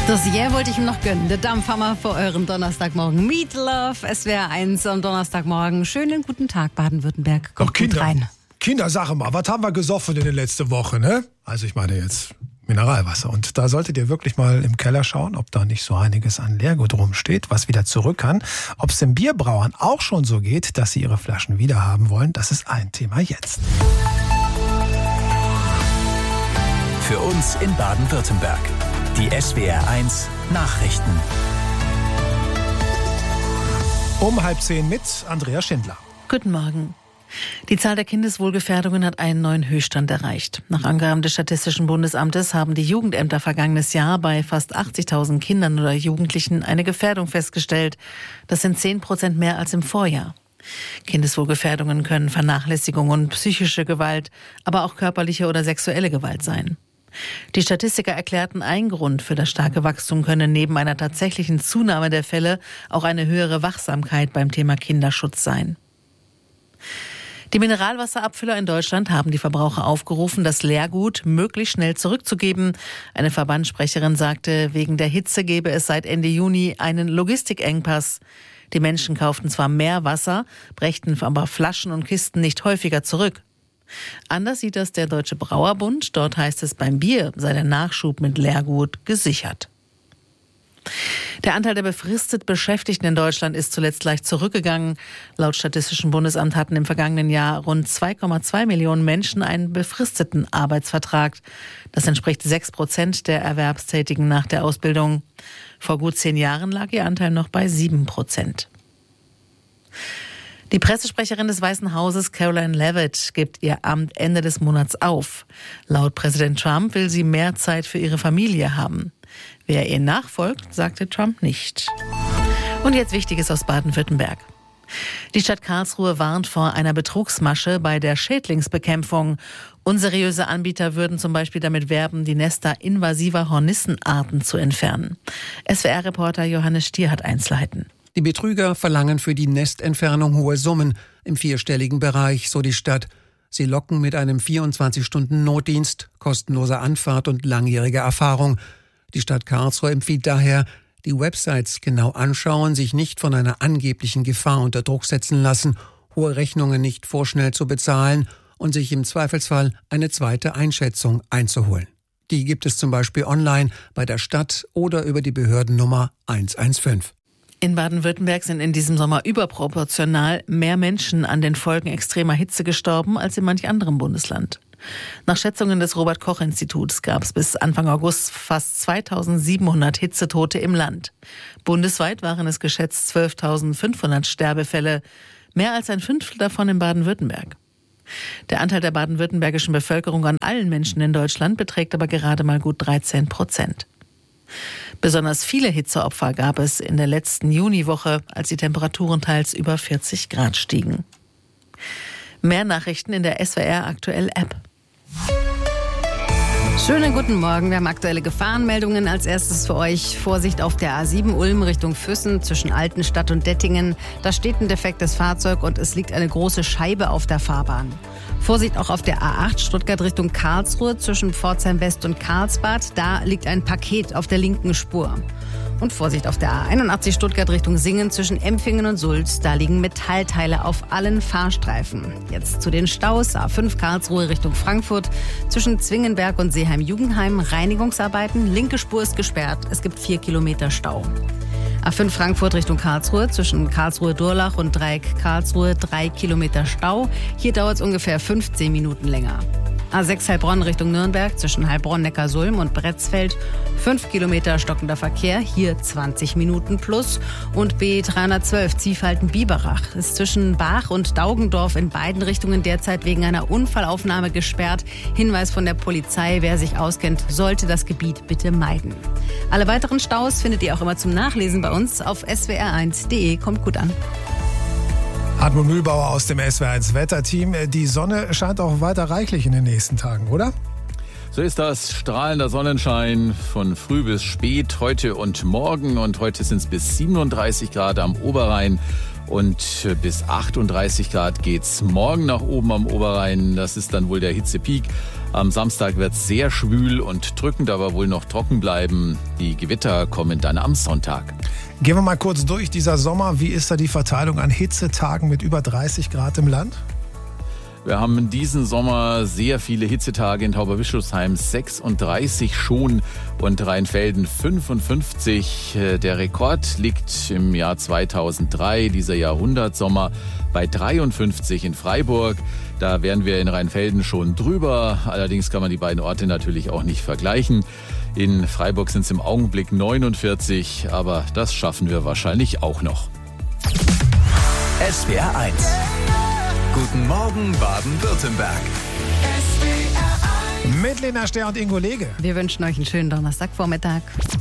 Das Yeah wollte ich ihm noch gönnen. Der Dampfhammer für euren Donnerstagmorgen. Meat Love, SWR 1 am Donnerstagmorgen. Schönen guten Tag, Baden-Württemberg. Kommt gut rein. Kinder, sag mal, was haben wir gesoffen in der letzten Woche, ne? Also ich meine jetzt Mineralwasser. Und da solltet ihr wirklich mal im Keller schauen, ob da nicht so einiges an Leergut rumsteht, was wieder zurück kann. Ob es den Bierbrauern auch schon so geht, dass sie ihre Flaschen wieder haben wollen, das ist ein Thema jetzt. Für uns in Baden-Württemberg. Die SWR 1 Nachrichten. Um 9:30 mit Andrea Schindler. Guten Morgen. Die Zahl der Kindeswohlgefährdungen hat einen neuen Höchststand erreicht. Nach Angaben des Statistischen Bundesamtes haben die Jugendämter vergangenes Jahr bei fast 80.000 Kindern oder Jugendlichen eine Gefährdung festgestellt. Das sind 10% mehr als im Vorjahr. Kindeswohlgefährdungen können Vernachlässigung und psychische Gewalt, aber auch körperliche oder sexuelle Gewalt sein. Die Statistiker erklärten, ein Grund für das starke Wachstum könne neben einer tatsächlichen Zunahme der Fälle auch eine höhere Wachsamkeit beim Thema Kinderschutz sein. Die Mineralwasserabfüller in Deutschland haben die Verbraucher aufgerufen, das Leergut möglichst schnell zurückzugeben. Eine Verbandssprecherin sagte, wegen der Hitze gebe es seit Ende Juni einen Logistikengpass. Die Menschen kauften zwar mehr Wasser, brächten aber Flaschen und Kisten nicht häufiger zurück. Anders sieht das der Deutsche Brauerbund. Dort heißt es, beim Bier sei der Nachschub mit Leergut gesichert. Der Anteil der befristet Beschäftigten in Deutschland ist zuletzt leicht zurückgegangen. Laut Statistischem Bundesamt hatten im vergangenen Jahr rund 2,2 Millionen Menschen einen befristeten Arbeitsvertrag. Das entspricht 6% der Erwerbstätigen nach der Ausbildung. Vor gut 10 Jahren lag ihr Anteil noch bei 7%. Die Pressesprecherin des Weißen Hauses, Caroline Leavitt, gibt ihr Amt Ende des Monats auf. Laut Präsident Trump will sie mehr Zeit für ihre Familie haben. Wer ihr nachfolgt, sagte Trump nicht. Und jetzt Wichtiges aus Baden-Württemberg. Die Stadt Karlsruhe warnt vor einer Betrugsmasche bei der Schädlingsbekämpfung. Unseriöse Anbieter würden zum Beispiel damit werben, die Nester invasiver Hornissenarten zu entfernen. SWR-Reporter Johannes Stier hat Einzelheiten. Die Betrüger verlangen für die Nestentfernung hohe Summen im 4-stelligen Bereich, so die Stadt. Sie locken mit einem 24-Stunden-Notdienst, kostenloser Anfahrt und langjähriger Erfahrung. Die Stadt Karlsruhe empfiehlt daher, die Websites genau anschauen, sich nicht von einer angeblichen Gefahr unter Druck setzen lassen, hohe Rechnungen nicht vorschnell zu bezahlen und sich im Zweifelsfall eine zweite Einschätzung einzuholen. Die gibt es zum Beispiel online bei der Stadt oder über die Behördennummer 115. In Baden-Württemberg sind in diesem Sommer überproportional mehr Menschen an den Folgen extremer Hitze gestorben als in manch anderem Bundesland. Nach Schätzungen des Robert-Koch-Instituts gab es bis Anfang August fast 2.700 Hitzetote im Land. Bundesweit waren es geschätzt 12.500 Sterbefälle, mehr als ein Fünftel davon in Baden-Württemberg. Der Anteil der baden-württembergischen Bevölkerung an allen Menschen in Deutschland beträgt aber gerade mal gut 13%. Besonders viele Hitzeopfer gab es in der letzten Juniwoche, als die Temperaturen teils über 40 Grad stiegen. Mehr Nachrichten in der SWR Aktuell App. Schönen guten Morgen, wir haben aktuelle Gefahrenmeldungen. Als erstes für euch Vorsicht auf der A7 Ulm Richtung Füssen zwischen Altenstadt und Dettingen. Da steht ein defektes Fahrzeug und es liegt eine große Scheibe auf der Fahrbahn. Vorsicht auch auf der A8 Stuttgart Richtung Karlsruhe zwischen Pforzheim West und Karlsbad. Da liegt ein Paket auf der linken Spur. Und Vorsicht auf der A81 Stuttgart Richtung Singen zwischen Empfingen und Sulz. Da liegen Metallteile auf allen Fahrstreifen. Jetzt zu den Staus. A5 Karlsruhe Richtung Frankfurt zwischen Zwingenberg und Seeheim-Jugendheim. Reinigungsarbeiten. Linke Spur ist gesperrt. Es gibt 4 Kilometer Stau. A5 Frankfurt Richtung Karlsruhe zwischen Karlsruhe-Durlach und Dreieck Karlsruhe 3 Kilometer Stau. Hier dauert es ungefähr 15 Minuten länger. A6 Heilbronn Richtung Nürnberg zwischen Heilbronn-Neckarsulm und Bretzfeld 5 Kilometer stockender Verkehr, hier 20 Minuten plus. Und B312 Ziefalten-Biberach ist zwischen Bach und Daugendorf in beiden Richtungen derzeit wegen einer Unfallaufnahme gesperrt. Hinweis von der Polizei, wer sich auskennt, sollte das Gebiet bitte meiden. Alle weiteren Staus findet ihr auch immer zum Nachlesen bei uns auf swr1.de. Kommt gut an. Hartmut Mühlbauer aus dem SWR1 Wetterteam. Die Sonne scheint auch weiter reichlich in den nächsten Tagen, oder? So ist das. Strahlender Sonnenschein von früh bis spät, heute und morgen. Und heute sind es bis 37 Grad am Oberrhein. Und bis 38 Grad geht's morgen nach oben am Oberrhein. Das ist dann wohl der Hitzepeak. Am Samstag wird es sehr schwül und drückend, aber wohl noch trocken bleiben. Die Gewitter kommen dann am Sonntag. Gehen wir mal kurz durch dieser Sommer. Wie ist da die Verteilung an Hitzetagen mit über 30 Grad im Land? Wir haben in diesem Sommer sehr viele Hitzetage in Tauberbischofsheim, 36 schon und Rheinfelden 55. Der Rekord liegt im Jahr 2003, dieser Jahrhundertsommer, bei 53 in Freiburg. Da wären wir in Rheinfelden schon drüber. Allerdings kann man die beiden Orte natürlich auch nicht vergleichen. In Freiburg sind es im Augenblick 49, aber das schaffen wir wahrscheinlich auch noch. SWR 1. Guten Morgen Baden-Württemberg. Mit Lena Ster und Ingo Lege. Wir wünschen euch einen schönen Donnerstagvormittag.